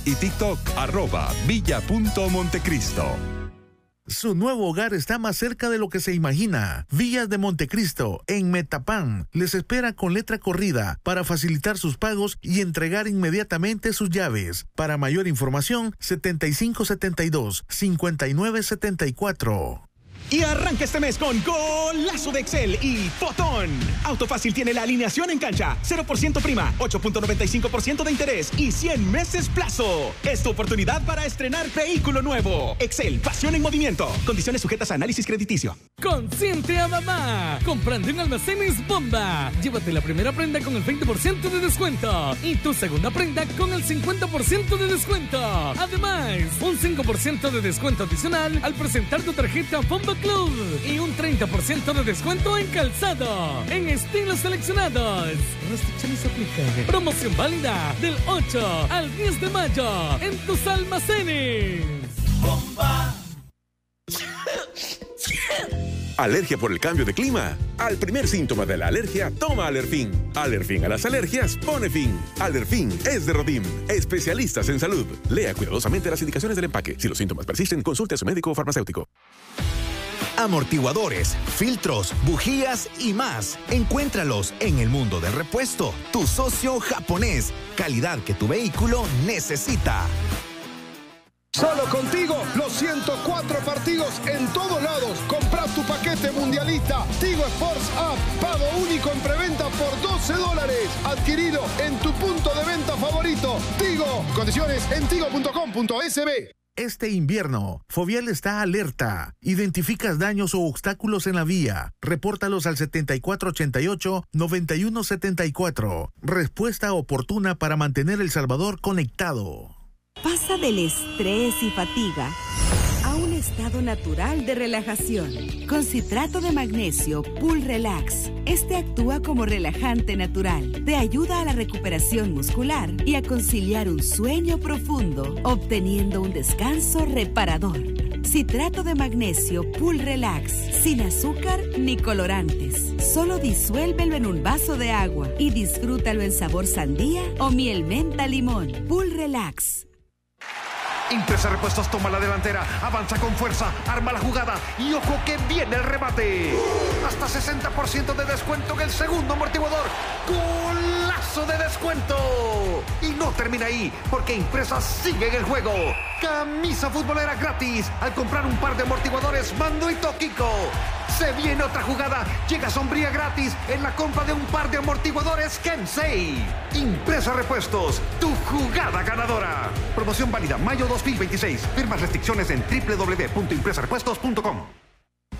y TikTok, @villa.montecristo. Su nuevo hogar está más cerca de lo que se imagina. Villas de Montecristo, en Metapán, les espera con letra corrida para facilitar sus pagos y entregar inmediatamente sus llaves. Para mayor información, 7572-5974. Y arranca este mes con golazo de Excel y Fotón. Autofácil tiene la alineación en cancha, 0% prima, 8.95% de interés y 100 meses plazo. Es tu oportunidad para estrenar vehículo nuevo. Excel, pasión en movimiento. Condiciones sujetas a análisis crediticio. Consiente a mamá. Comprando en Almacenes Bomba. Llévate la primera prenda con el 20% de descuento y tu segunda prenda con el 50% de descuento. Además, un 5% de descuento adicional al presentar tu tarjeta Bomba Club y un 30% de descuento en calzado en estilos seleccionados. Restricciones aplican. Promoción válida del 8 al 10 de mayo en tus almacenes. Bomba. ¿Alergia por el cambio de clima? Al primer síntoma de la alergia, toma Alerfin. Alerfin a las alergias pone fin. Alerfin es de Rodim, especialistas en salud. Lea cuidadosamente las indicaciones del empaque. Si los síntomas persisten, consulte a su médico o farmacéutico. Amortiguadores, filtros, bujías y más. Encuéntralos en el mundo del repuesto. Tu socio japonés. Calidad que tu vehículo necesita. Solo contigo, los 104 partidos en todos lados. Compra tu paquete mundialista Tigo Sports App. Pago único en preventa por $12. Adquirido en tu punto de venta favorito. Tigo. Condiciones en tigo.com.sb. Este invierno, Fovial está alerta. ¿Identificas daños o obstáculos en la vía? Repórtalos al 7488-9174. Respuesta oportuna para mantener El Salvador conectado. Pasa del estrés y fatiga a un estado natural de relajación. Con citrato de magnesio Pool Relax. Este actúa como relajante natural. Te ayuda a la recuperación muscular y a conciliar un sueño profundo, obteniendo un descanso reparador. Citrato de magnesio Pool Relax. Sin azúcar ni colorantes. Solo disuélvelo en un vaso de agua y disfrútalo en sabor sandía o miel menta limón. Pool Relax. Impresa Repuestos toma la delantera, avanza con fuerza, arma la jugada y ojo que viene el remate. Hasta 60% de descuento en el segundo amortiguador. ¡Golazo de descuento! Y no termina ahí, porque Impresa sigue en el juego. Camisa futbolera gratis al comprar un par de amortiguadores Mando y Toquico. Se viene otra jugada, llega sombría gratis en la compra de un par de amortiguadores Kensei. Impresa Repuestos, tu jugada ganadora. Promoción válida mayo 2026. Firmas restricciones en www.impresarepuestos.com.